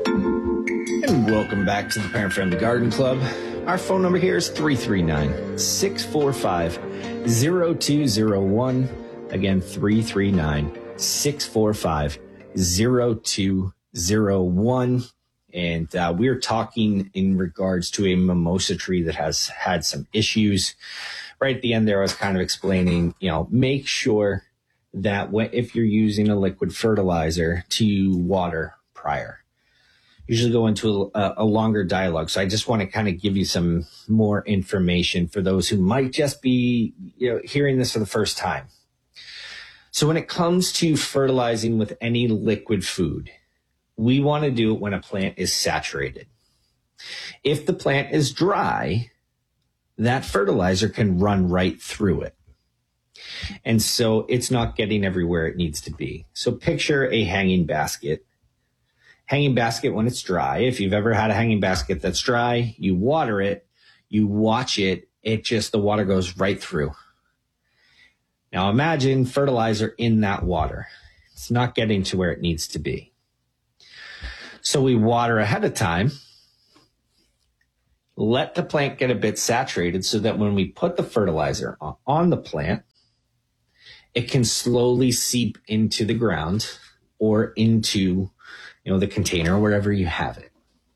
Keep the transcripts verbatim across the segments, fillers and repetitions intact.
And welcome back to the Parent Friendly Garden Club. Our phone number here is three three nine, six four five, zero two zero one. Again, three three nine, six four five, zero two zero one. And uh, we're talking in regards to a mimosa tree that has had some issues. Right at the end there, I was kind of explaining, you know, make sure that when, if you're using a liquid fertilizer, to water prior. Usually go into a, a longer dialogue. So I just want to kind of give you some more information for those who might just be, you know, hearing this for the first time. So when it comes to fertilizing with any liquid food, we want to do it when a plant is saturated. If the plant is dry, that fertilizer can run right through it. And so it's not getting everywhere it needs to be. So picture a hanging basket. Hanging basket when it's dry. If you've ever had a hanging basket that's dry, you water it, you watch it, it just, the water goes right through. Now imagine fertilizer in that water. It's not getting to where it needs to be. So we water ahead of time, let the plant get a bit saturated so that when we put the fertilizer on the plant, it can slowly seep into the ground or into, you know, the container or wherever you have it.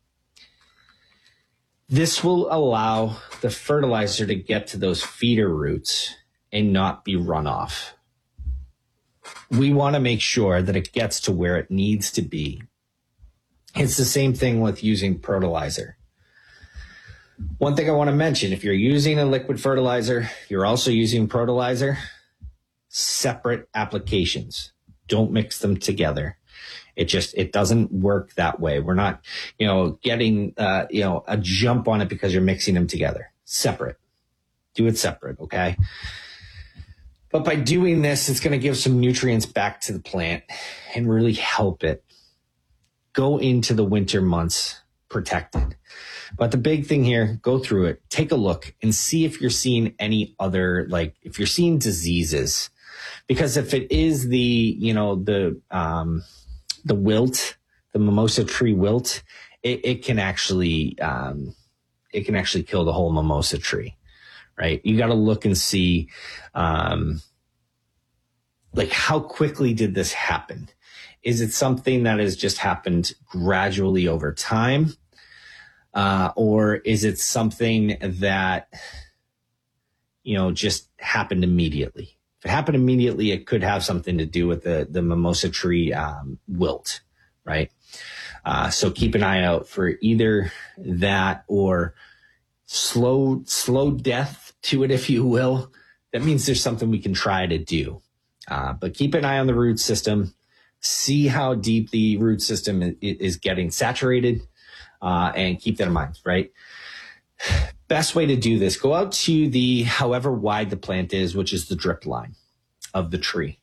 This will allow the fertilizer to get to those feeder roots and not be run off. We want to make sure that it gets to where it needs to be. It's the same thing with using fertilizer. One thing I want to mention, if you're using a liquid fertilizer, you're also using fertilizer, separate applications. Don't mix them together. It just, it doesn't work that way. We're not, you know, getting, uh, you know, a jump on it because you're mixing them together. Separate. Do it separate, okay? But by doing this, it's going to give some nutrients back to the plant and really help it go into the winter months protected. But the big thing here, go through it, take a look and see if you're seeing any other, like if you're seeing diseases. Because if it is the, you know, the, um, the wilt, the mimosa tree wilt, it, it can actually, um, it can actually kill the whole mimosa tree, right? You got to look and see, um, like how quickly did this happen? Is it something that has just happened gradually over time? Uh, or is it something that, you know, just happened immediately? If it happened immediately, it could have something to do with the, the mimosa tree um, wilt, right? Uh, so keep an eye out for either that or slow, slow death to it, if you will. That means there's something we can try to do. Uh, but keep an eye on the root system. See how deep the root system is, is getting saturated, uh, and keep that in mind, right? Best way to do this, go out to the, however wide the plant is, which is the drip line of the tree.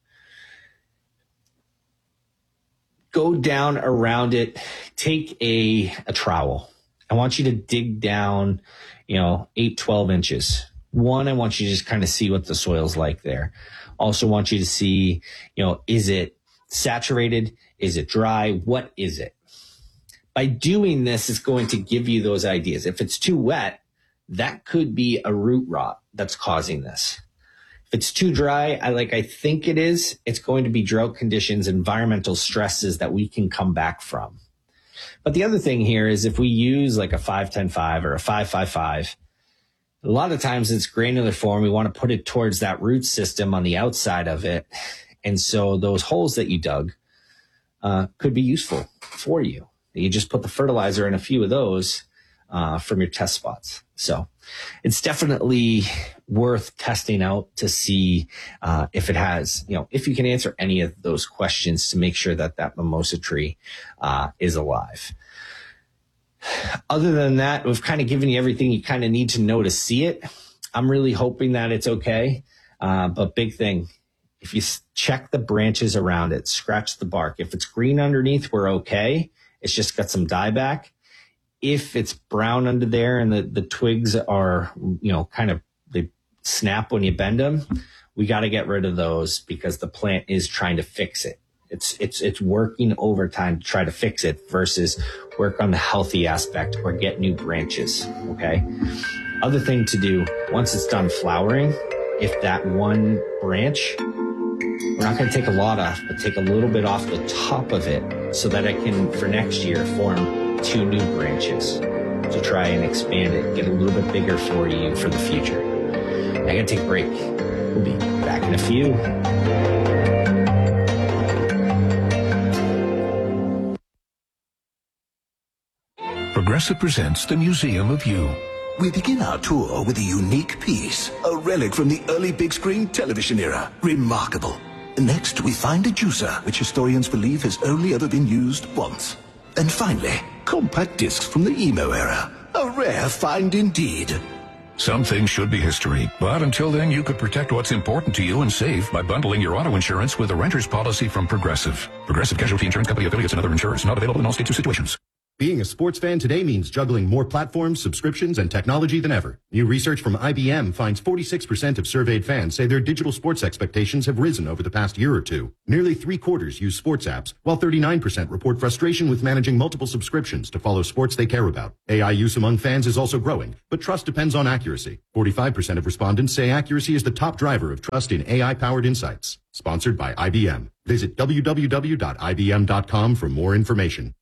Go down around it, take a, a trowel. I want you to dig down, you know, eight, twelve inches. One, I want you to just kind of see what the soil's like there. Also want you to see, you know, is it saturated? Is it dry? What is it? By doing this, it's going to give you those ideas. If it's too wet, that could be a root rot that's causing this. If it's too dry, I like I think it is, it's going to be drought conditions, environmental stresses that we can come back from. But the other thing here is if we use like a five ten five or a five five five, a lot of times it's granular form. We want to put it towards that root system on the outside of it. And so those holes that you dug uh, could be useful for you. You just put the fertilizer in a few of those uh, from your test spots. So it's definitely worth testing out to see uh, if it has, you know, if you can answer any of those questions to make sure that that mimosa tree uh, is alive. Other than that, we've kind of given you everything you kind of need to know to see it. I'm really hoping that it's okay. Uh, but big thing, if you check the branches around it, scratch the bark. If it's green underneath, we're okay. It's just got some dieback. If it's brown under there and the, the twigs are, you know, kind of, they snap when you bend them, we got to get rid of those because the plant is trying to fix it. It's, it's, it's working overtime to try to fix it versus work on the healthy aspect or get new branches. Okay. Other thing to do once it's done flowering, if that one branch, we're not going to take a lot off, but take a little bit off the top of it so that it can, for next year, form two new branches to try and expand it, get a little bit bigger for you for the future. I got to take a break. We'll be back in a few. Progressive presents the Museum of You. We begin our tour with a unique piece, a relic from the early big screen television era. Remarkable. Next, we find a juicer, which historians believe has only ever been used once. And finally, compact discs from the emo era. A rare find indeed. Some things should be history, but until then you could protect what's important to you and save by bundling your auto insurance with a renter's policy from Progressive. Progressive Casualty Insurance Company affiliates and other insurers. Not available in all states or situations. Being a sports fan today means juggling more platforms, subscriptions, and technology than ever. New research from I B M finds forty-six percent of surveyed fans say their digital sports expectations have risen over the past year or two. Nearly three quarters use sports apps, while thirty-nine percent report frustration with managing multiple subscriptions to follow sports they care about. A I use among fans is also growing, but trust depends on accuracy. forty-five percent of respondents say accuracy is the top driver of trust in A I-powered insights. Sponsored by I B M. Visit w w w dot i b m dot com for more information.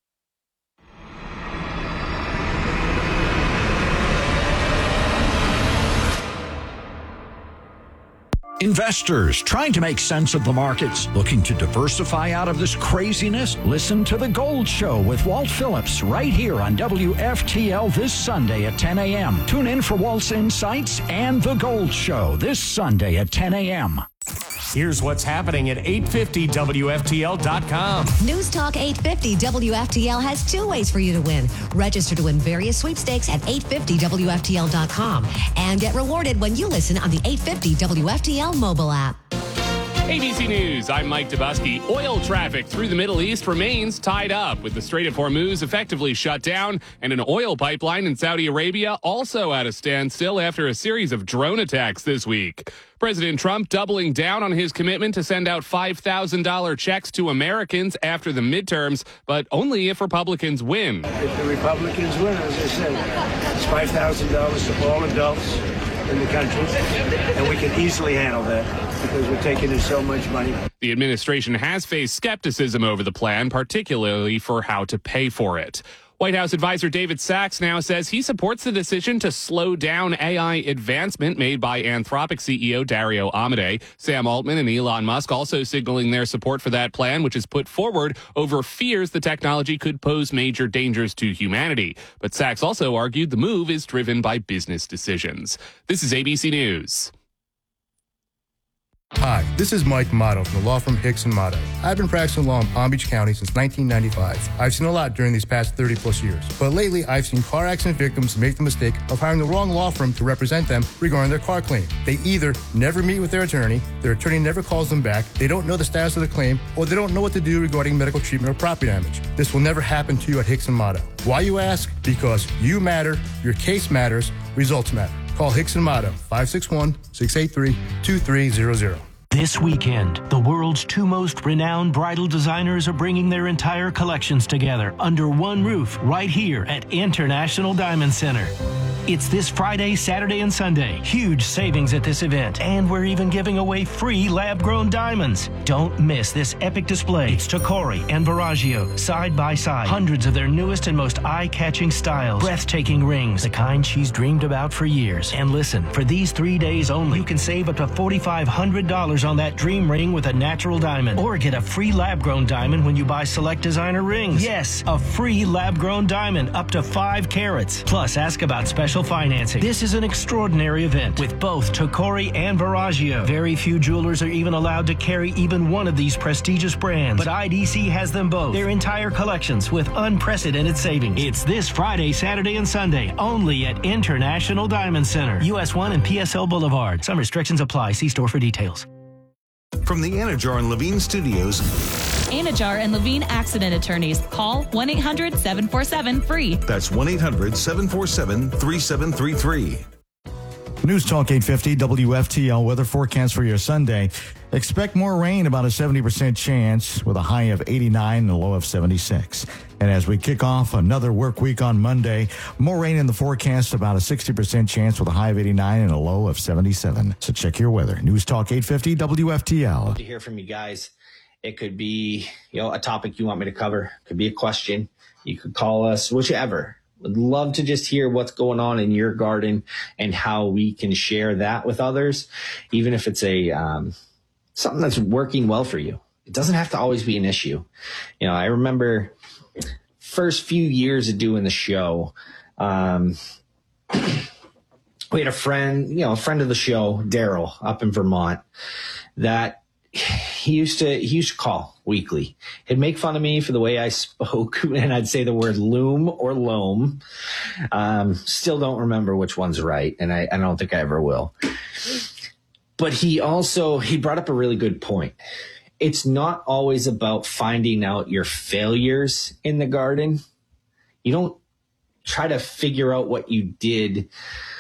Investors trying to make sense of the markets, looking to diversify out of this craziness? Listen to The Gold Show with Walt Phillips right here on W F T L this Sunday at ten a.m. Tune in for Walt's insights and The Gold Show this Sunday at ten a.m. Here's what's happening at eight fifty W F T L dot com. News Talk eight fifty W F T L has two ways for you to win. Register to win various sweepstakes at eight fifty W F T L dot com and get rewarded when you listen on the eight fifty W F T L mobile app. A B C News, I'm Mike Dubusky. Oil traffic through the Middle East remains tied up, with the Strait of Hormuz effectively shut down and an oil pipeline in Saudi Arabia also at a standstill after a series of drone attacks this week. President Trump doubling down on his commitment to send out five thousand dollars checks to Americans after the midterms, but only if Republicans win. If the Republicans win, as I said, it's five thousand dollars to all adults in the country, and we can easily handle that because we're taking in so much money. The administration has faced skepticism over the plan, particularly for how to pay for it. White House advisor David Sachs now says he supports the decision to slow down A I advancement made by Anthropic C E O Dario Amodei. Sam Altman and Elon Musk also signaling their support for that plan, which is put forward over fears the technology could pose major dangers to humanity. But Sachs also argued the move is driven by business decisions. This is A B C News. Hi, this is Mike Motto from the law firm Hicks and Motto. I've been practicing law in Palm Beach County since nineteen ninety-five. I've seen a lot during these past thirty plus years. But lately, I've seen car accident victims make the mistake of hiring the wrong law firm to represent them regarding their car claim. They either never meet with their attorney, their attorney never calls them back, they don't know the status of the claim, or they don't know what to do regarding medical treatment or property damage. This will never happen to you at Hicks and Motto. Why, you ask? Because you matter, your case matters, results matter. Call Hicks and Motto, five six one, six eight three, two three zero zero. This weekend, the world's two most renowned bridal designers are bringing their entire collections together under one roof right here at International Diamond Center. It's this Friday, Saturday, and Sunday. Huge savings at this event. And we're even giving away free lab-grown diamonds. Don't miss this epic display. It's Tacori and Verragio, side by side. Hundreds of their newest and most eye-catching styles. Breathtaking rings, the kind she's dreamed about for years. And listen, for these three days only, you can save up to four thousand five hundred dollars on that dream ring with a natural diamond. Or get a free lab-grown diamond when you buy select designer rings. Yes, a free lab-grown diamond up to five carats. Plus, ask about special financing. This is an extraordinary event with both Tacori and Verragio. Very few jewelers are even allowed to carry even one of these prestigious brands, but I D C has them both. Their entire collections with unprecedented savings. It's this Friday, Saturday, and Sunday only at International Diamond Center, U S one and P S L Boulevard. Some restrictions apply. See store for details. From the Anajar and Levine Studios. Anajar and Levine Accident Attorneys. Call one eight hundred seven four seven free. That's one eight hundred seven four seven three seven three three. News Talk eight fifty W F T L weather forecast for your Sunday. Expect more rain, about a seventy percent chance, with a high of eighty-nine and a low of seventy-six. And as we kick off another work week on Monday, more rain in the forecast, about a sixty percent chance with a high of eighty-nine and a low of seventy-seven. So check your weather. News Talk eight fifty W F T L. Love to hear from you guys. It could be, you know, a topic you want me to cover. It could be a question. You could call us, whichever. Would love to just hear what's going on in your garden and how we can share that with others, even if it's a um, something that's working well for you. It doesn't have to always be an issue. You know, I remember first few years of doing the show, um, we had a friend, you know, a friend of the show, Daryl, up in Vermont, that he used to he used to call weekly. He'd make fun of me for the way I spoke, and I'd say the word loom or loam. Um, still don't remember which one's right, and I, I don't think I ever will. But he also he brought up a really good point. It's not always about finding out your failures in the garden. You don't try to figure out what you did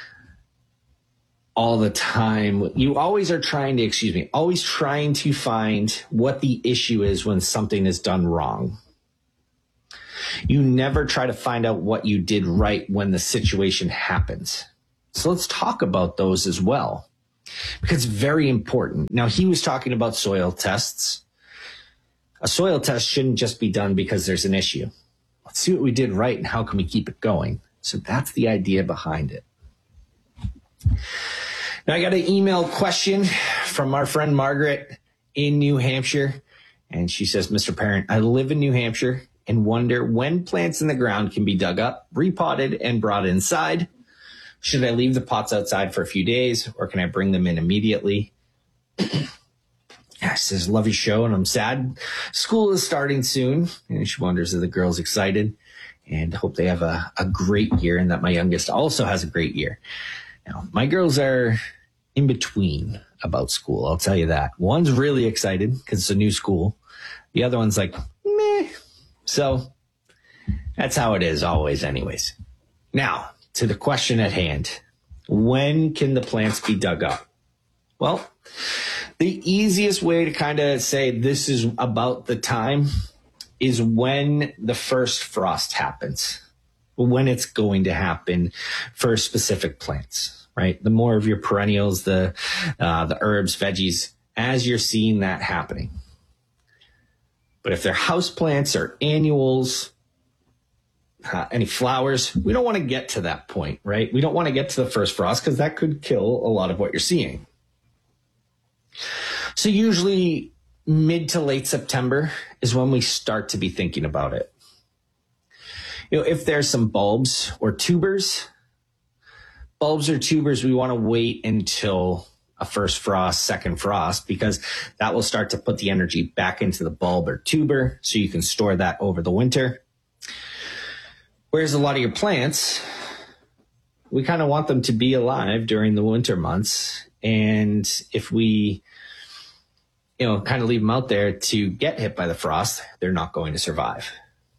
all the time. You always are trying to, excuse me, always trying to find what the issue is when something is done wrong. You never try to find out what you did right when the situation happens. So let's talk about those as well, because it's very important. Now, he was talking about soil tests. A soil test shouldn't just be done because there's an issue. Let's see what we did right and how can we keep it going. So that's the idea behind it. Now, I got an email question from our friend Margaret in New Hampshire, and she says, Mister Parent, I live in New Hampshire and wonder when plants in the ground can be dug up, repotted, and brought inside. Should I leave the pots outside for a few days, or can I bring them in immediately? Yeah, she says, love your show, and I'm sad. School is starting soon, and she wonders if the girl's excited, and hope they have a, a great year, and that my youngest also has a great year. Now, my girls are in between about school, I'll tell you that. One's really excited because it's a new school. The other one's like, meh. So that's how it is always anyways. Now, to the question at hand. When can the plants be dug up? Well, the easiest way to kind of say this is about the time is when the first frost happens, when it's going to happen for specific plants. Right, the more of your perennials, the uh, the herbs, veggies, as you're seeing that happening. But if they're house plants or annuals, uh, any flowers, we don't want to get to that point, right? We don't want to get to the first frost because that could kill a lot of what you're seeing. So usually mid to late September is when we start to be thinking about it. You know, if there's some bulbs or tubers, bulbs or tubers, we want to wait until a first frost, second frost, because that will start to put the energy back into the bulb or tuber so you can store that over the winter. Whereas a lot of your plants, we kind of want them to be alive during the winter months. And if we, you know, kind of leave them out there to get hit by the frost, they're not going to survive.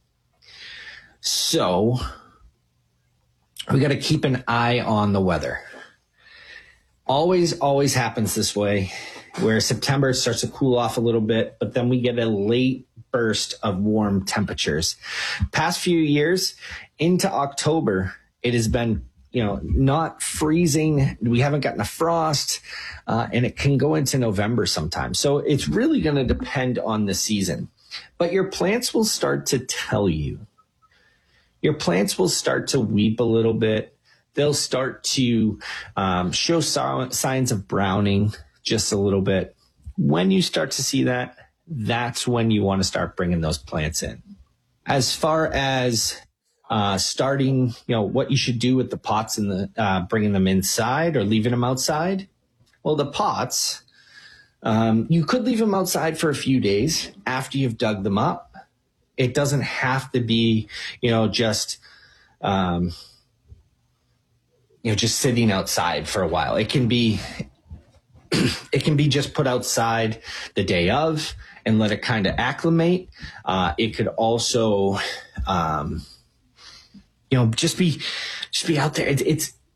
So we got to keep an eye on the weather. Always, always happens this way, where September starts to cool off a little bit, but then we get a late burst of warm temperatures. Past few years into October, it has been, you know, not freezing. We haven't gotten a frost, uh, and it can go into November sometimes. So it's really going to depend on the season. But your plants will start to tell you. Your plants will start to weep a little bit. They'll start to um, show so- signs of browning just a little bit. When you start to see that, that's when you want to start bringing those plants in. As far as uh, starting, you know, what you should do with the pots and the uh, bringing them inside or leaving them outside. Well, the pots, um, you could leave them outside for a few days after you've dug them up. It doesn't have to be, you know, just, um, you know, just sitting outside for a while. It can be, it can be just put outside the day of and let it kind of acclimate. Uh, it could also, um, you know, just be, just be out there. It, it's,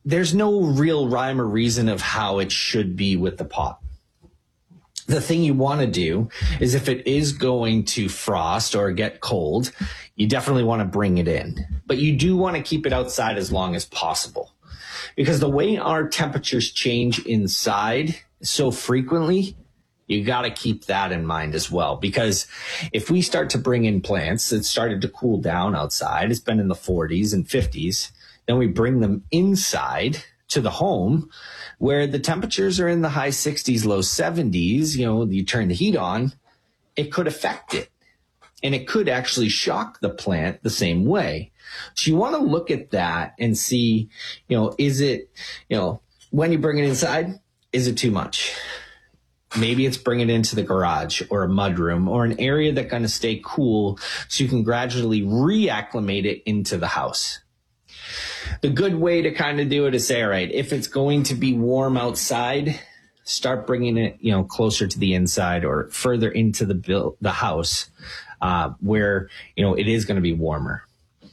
there's no real rhyme or reason of how it should be with the pot. The thing you want to do is if it is going to frost or get cold, you definitely want to bring it in. But you do want to keep it outside as long as possible. Because the way our temperatures change inside so frequently, you got to keep that in mind as well. Because if we start to bring in plants that started to cool down outside, it's been in the forties and fifties, then we bring them inside to the home where the temperatures are in the high sixties, low seventies, you know, you turn the heat on, it could affect it. And it could actually shock the plant the same way. So you want to look at that and see, you know, is it, you know, when you bring it inside, is it too much? Maybe it's bringing it into the garage or a mudroom or an area that's going to stay cool so you can gradually reacclimate it into the house. The good way to kind of do it is say, all right, if it's going to be warm outside, start bringing it, you know, closer to the inside or further into the build, the house, uh, where, you know, it is going to be warmer.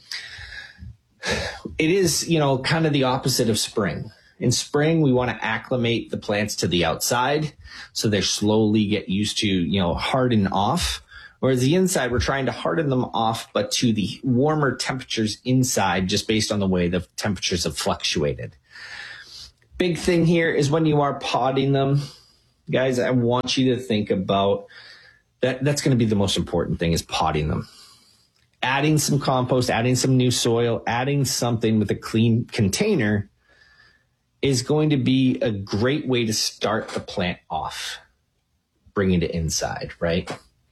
It is, you know, kind of the opposite of spring. In spring, we want to acclimate the plants to the outside so they slowly get used to, you know, harden off. Whereas the inside, we're trying to harden them off, but to the warmer temperatures inside, just based on the way the temperatures have fluctuated. Big thing here is when you are potting them, guys, I want you to think about that. That's going to be the most important thing, is potting them. Adding some compost, adding some new soil, adding something with a clean container is going to be a great way to start the plant off, bringing it inside, right?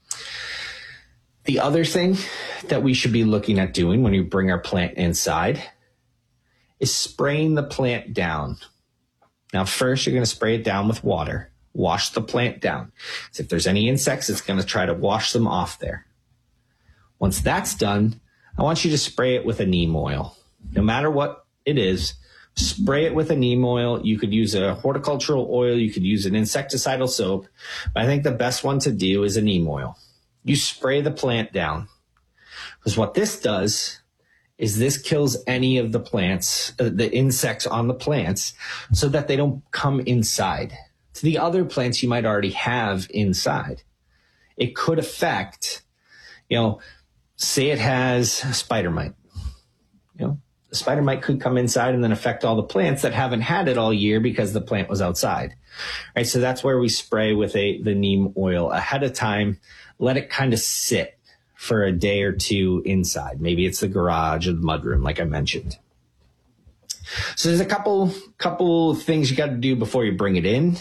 The other thing that we should be looking at doing when you bring our plant inside is spraying the plant down. Now, first, you're going to spray it down with water. Wash the plant down. So if there's any insects, it's going to try to wash them off there. Once that's done, I want you to spray it with a neem oil. No matter what it is, spray it with a neem oil. You could use a horticultural oil. You could use an insecticidal soap. But I think the best one to do is a neem oil. You spray the plant down. Because what this does is this kills any of the plants, uh, the insects on the plants, so that they don't come inside to the other plants you might already have inside. It could affect, you know, say it has spider mite. You know, the spider mite could come inside and then affect all the plants that haven't had it all year because the plant was outside. Right, so that's where we spray with a the neem oil ahead of time. Let it kind of sit for a day or two inside. Maybe it's the garage or the mudroom, like I mentioned. So there's a couple couple things you got to do before you bring it in.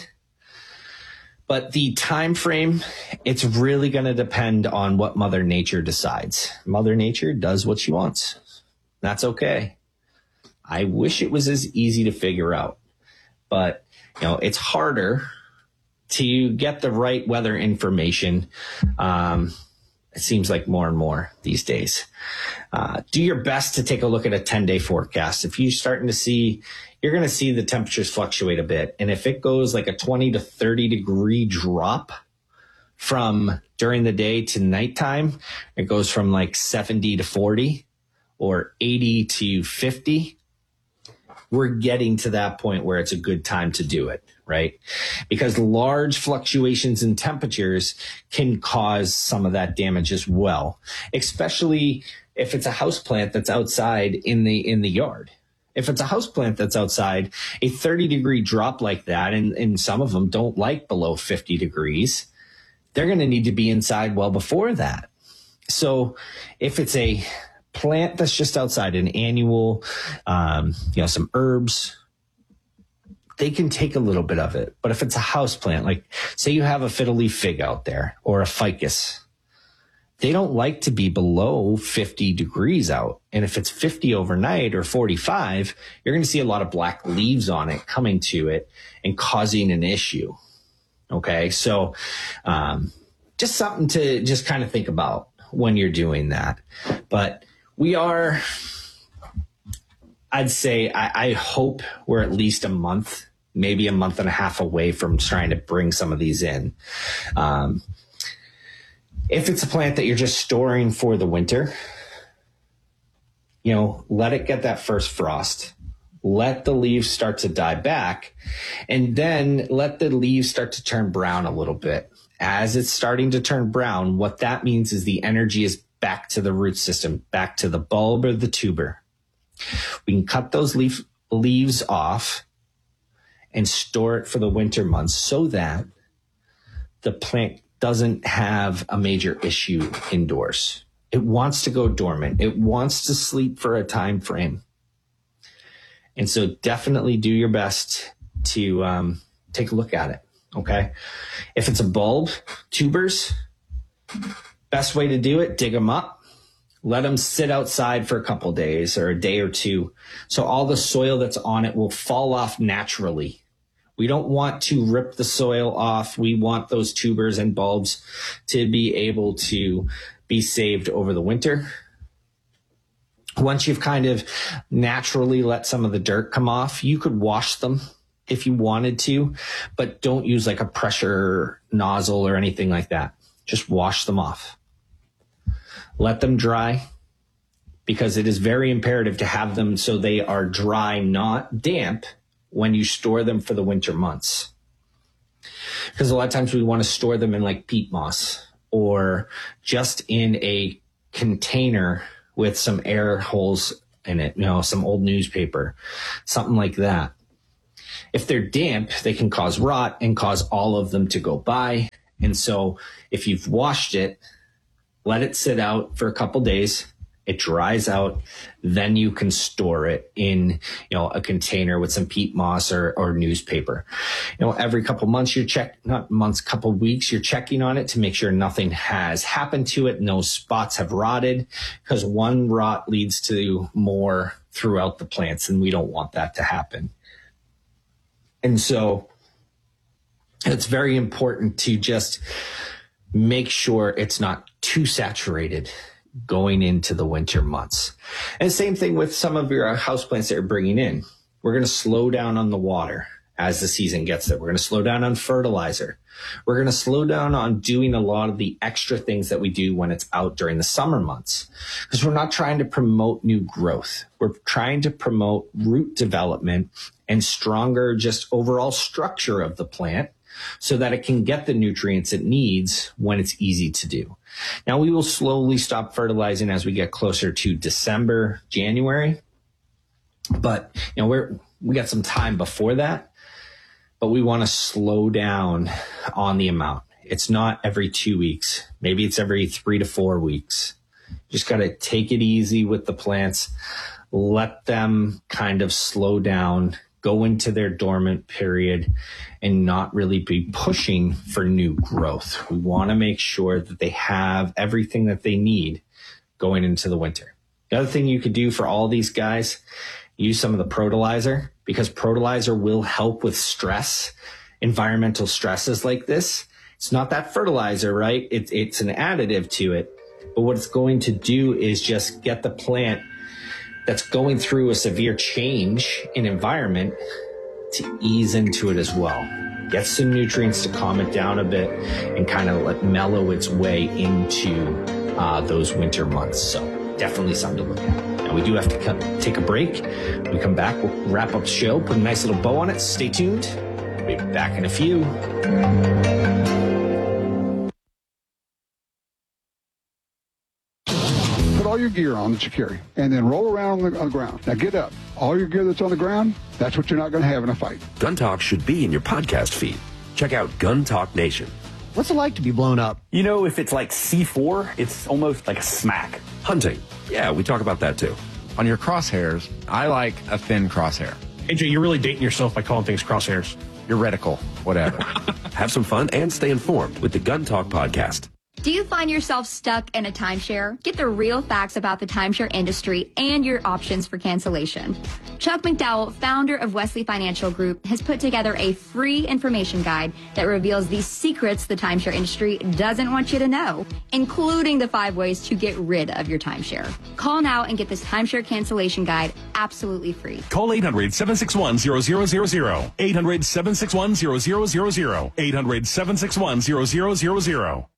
But the time frame, it's really going to depend on what Mother Nature decides. Mother Nature does what she wants. That's okay. I wish it was as easy to figure out. But, you know, it's harder to get the right weather information. Um, it seems like more and more these days. Uh, do your best to take a look at a ten-day forecast. If you're starting to see, you're going to see the temperatures fluctuate a bit. And if it goes like a twenty to thirty degree drop from during the day to nighttime, it goes from like seventy to forty or eighty to fifty. We're getting to that point where it's a good time to do it, right? Because large fluctuations in temperatures can cause some of that damage as well, especially if it's a houseplant that's outside in the in the yard. If it's a houseplant that's outside, a thirty degree drop like that, and, and some of them don't like below fifty degrees, they're going to need to be inside well before that. So if it's a plant that's just outside, an annual, um, you know, some herbs, they can take a little bit of it. But if it's a house plant, like say you have a fiddle leaf fig out there or a ficus, they don't like to be below fifty degrees out. And if it's fifty overnight or forty-five, you're going to see a lot of black leaves on it coming to it and causing an issue. Okay. So, um, just something to just kind of think about when you're doing that. But we are, I'd say, I, I hope we're at least a month, maybe a month and a half away from trying to bring some of these in. Um, if it's a plant that you're just storing for the winter, you know, let it get that first frost. let the leaves start to die back, and then let the leaves start to turn brown a little bit. As it's starting to turn brown, what that means is the energy is back to the root system, back to the bulb or the tuber. We can cut those leaf, leaves off and store it for the winter months so that the plant doesn't have a major issue indoors. It wants to go dormant. It wants to sleep for a time frame. And so definitely do your best to um, take a look at it, okay? If it's a bulb, tubers, best way to do it, dig them up. Let them sit outside for a couple days or a day or two. So all the soil that's on it will fall off naturally. We don't want to rip the soil off. We want those tubers and bulbs to be able to be saved over the winter. Once you've kind of naturally let some of the dirt come off, you could wash them if you wanted to, but don't use like a pressure nozzle or anything like that. Just wash them off. Let them dry, because it is very imperative to have them so they are dry, not damp, when you store them for the winter months. Because a lot of times we want to store them in like peat moss or just in a container with some air holes in it, you know, some old newspaper, something like that. If they're damp, they can cause rot and cause all of them to go by. And so if you've washed it, let it sit out for a couple days, it dries out, then you can store it in, you know, a container with some peat moss or, or newspaper. You know, every couple months you check, not months, couple weeks, you're checking on it to make sure nothing has happened to it. No spots have rotted, because one rot leads to more throughout the plants, and we don't want that to happen. And so it's very important to just make sure it's not too saturated going into the winter months. And same thing with some of your houseplants that you're bringing in. We're going to slow down on the water as the season gets there. We're going to slow down on fertilizer. We're going to slow down on doing a lot of the extra things that we do when it's out during the summer months, because we're not trying to promote new growth. We're trying to promote root development and stronger just overall structure of the plant, so that it can get the nutrients it needs when it's easy to do. Now, we will slowly stop fertilizing as we get closer to December, January. But, you know, we're, we got some time before that, but we want to slow down on the amount. It's not every two weeks. Maybe it's every three to four weeks. Just got to take it easy with the plants. Let them kind of slow down, go into their dormant period, and not really be pushing for new growth. We want to make sure that they have everything that they need going into the winter. The other thing you could do for all these guys, use some of the Protolizer, because Protolizer will help with stress, environmental stresses like this. It's not that fertilizer, right? It, it's an additive to it. But what it's going to do is just get the plant that's going through a severe change in environment to ease into it as well. Get some nutrients to calm it down a bit and kind of let mellow its way into uh, those winter months. So definitely something to look at. Now we do have to come, take a break. When we come back, we'll wrap up the show, put a nice little bow on it. Stay tuned. We'll be back in a few. All your gear on that you carry, and then roll around on the, on the ground. Now get up. All your gear that's on the ground, that's what you're not going to have in a fight. Gun Talk should be in your podcast feed. Check out Gun Talk Nation. What's it like to be blown up? You know, if it's like C four, it's almost like a smack. Hunting. Yeah, we talk about that too. On your crosshairs, I like a thin crosshair. A J, you're really dating yourself by calling things crosshairs. Your reticle, whatever. Have some fun and stay informed with the Gun Talk podcast. Do you find yourself stuck in a timeshare? Get the real facts about the timeshare industry and your options for cancellation. Chuck McDowell, founder of Wesley Financial Group, has put together a free information guide that reveals the secrets the timeshare industry doesn't want you to know, including the five ways to get rid of your timeshare. Call now and get this timeshare cancellation guide absolutely free. Call eight hundred, seven six one, zero zero zero zero. eight hundred, seven six one, zero zero zero zero. eight hundred, seven six one, zero zero zero zero.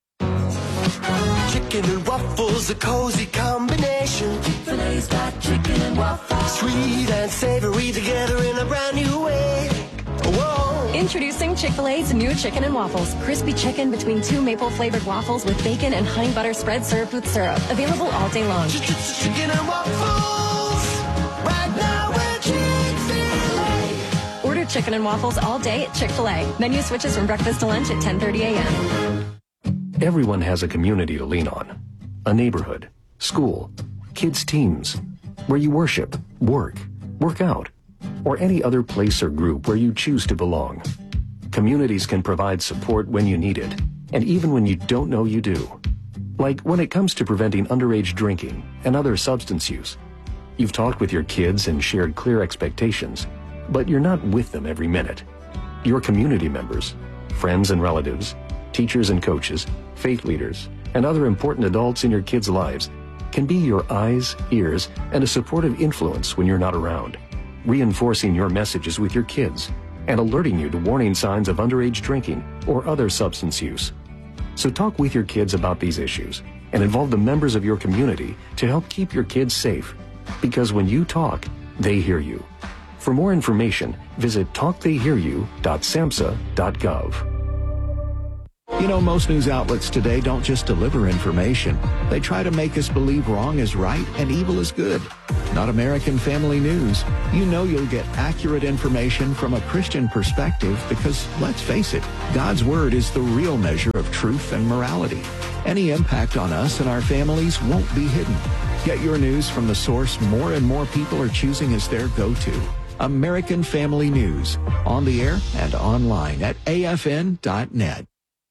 Chicken and waffles, a cozy combination. Fillets got chicken and waffles. sweet and savory together in a brand new way. Whoa. Introducing Chick-fil-A's new chicken and waffles. Crispy chicken between two maple-flavored waffles with bacon and honey butter spread served with syrup. Available all day long. Chicken and waffles. Right now at Chick-fil-A. Order chicken and waffles all day at Chick-fil-A. Menu switches from breakfast to lunch at ten thirty a.m. Everyone has a community to lean on. A neighborhood, school, kids' teams, where you worship, work, work out, or any other place or group where you choose to belong. Communities can provide support when you need it, and even when you don't know you do. Like when it comes to preventing underage drinking and other substance use. You've talked with your kids and shared clear expectations, but you're not with them every minute. Your community members, friends and relatives, teachers and coaches, faith leaders, and other important adults in your kids' lives can be your eyes, ears, and a supportive influence when you're not around, reinforcing your messages with your kids and alerting you to warning signs of underage drinking or other substance use. So talk with your kids about these issues and involve the members of your community to help keep your kids safe. Because when you talk, they hear you. For more information, visit talk they hear you dot samhsa dot gov. You know, most news outlets today don't just deliver information. They try to make us believe wrong is right and evil is good. Not American Family News. You know you'll get accurate information from a Christian perspective because, let's face it, God's Word is the real measure of truth and morality. Any impact on us and our families won't be hidden. Get your news from the source more and more people are choosing as their go-to. American Family News. On the air and online at A F N dot net.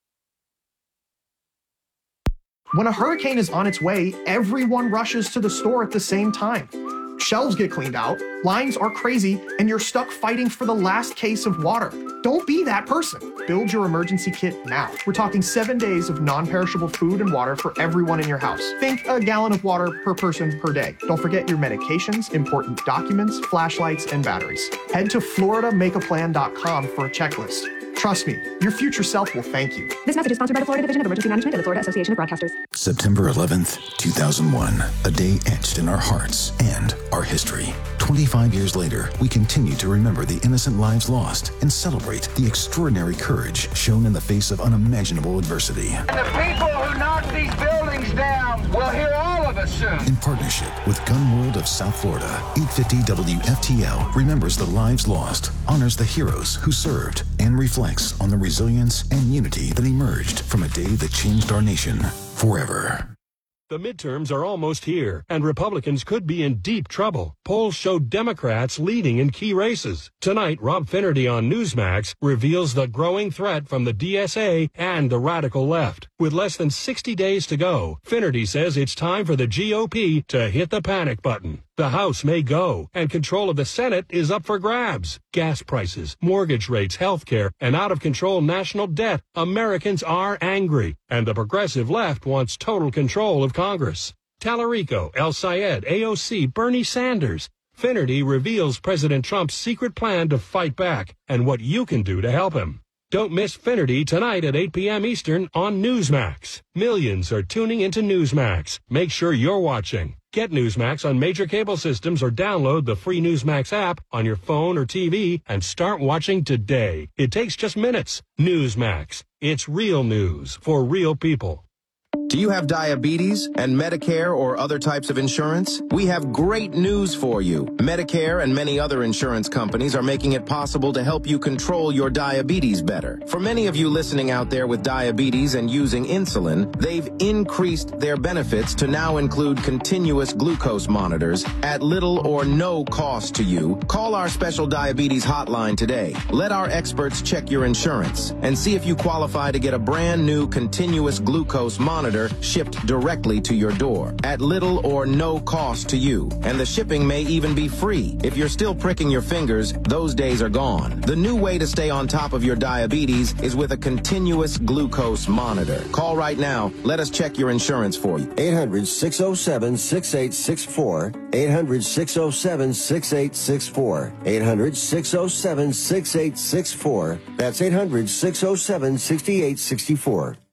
When a hurricane is on its way, everyone rushes to the store at the same time. Shelves get cleaned out, lines are crazy, and you're stuck fighting for the last case of water. Don't be that person. Build your emergency kit now. We're talking seven days of non-perishable food and water for everyone in your house. Think a gallon of water per person per day. Don't forget your medications, important documents, flashlights, and batteries. Head to Florida Make A Plan dot com for a checklist. Trust me, your future self will thank you. This message is sponsored by the Florida Division of Emergency Management and the Florida Association of Broadcasters. September eleventh, two thousand one, a day etched in our hearts and our history. twenty-five years later, we continue to remember the innocent lives lost and celebrate the extraordinary courage shown in the face of unimaginable adversity. And the people who knocked these buildings down will hear all of us soon. In partnership with Gun World of South Florida, eight fifty W F T L remembers the lives lost, honors the heroes who served, and reflects on the resilience and unity that emerged from a day that changed our nation forever. The midterms are almost here, and Republicans could be in deep trouble. Polls show Democrats leading in key races. Tonight, Rob Finnerty on Newsmax reveals the growing threat from the D S A and the radical left. With less than sixty days to go, Finnerty says it's time for the G O P to hit the panic button. The House may go, and control of the Senate is up for grabs. Gas prices, mortgage rates, health care, and out-of-control national debt. Americans are angry, and the progressive left wants total control of Congress. Tallarico, El Sayed, A O C, Bernie Sanders. Finnerty reveals President Trump's secret plan to fight back and what you can do to help him. Don't miss Finnerty tonight at eight p.m. Eastern on Newsmax. Millions are tuning into Newsmax. Make sure you're watching. Get Newsmax on major cable systems or download the free Newsmax app on your phone or T V and start watching today. It takes just minutes. Newsmax. It's real news for real people. Do you have diabetes and Medicare or other types of insurance? We have great news for you. Medicare and many other insurance companies are making it possible to help you control your diabetes better. For many of you listening out there with diabetes and using insulin, they've increased their benefits to now include continuous glucose monitors at little or no cost to you. Call our special diabetes hotline today. Let our experts check your insurance and see if you qualify to get a brand new continuous glucose monitor shipped directly to your door at little or no cost to you. And the shipping may even be free. If you're still pricking your fingers, those days are gone. The new way to stay on top of your diabetes is with a continuous glucose monitor. Call right now. Let us check your insurance for you. eight hundred, six oh seven, six eight six four. eight hundred, six oh seven, six eight six four. eight hundred, six oh seven, six eight six four. That's eight hundred, six oh seven, six eight six four.